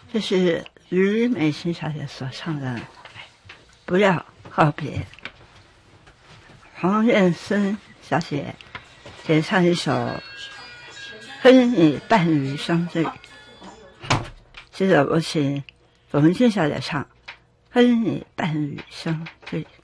这是吕美琴小姐所唱的《不要告别》，黄燕生小姐也唱一首《跟你伴侣相醉》。好，接着我请董文静小姐唱《跟你伴侣相醉》。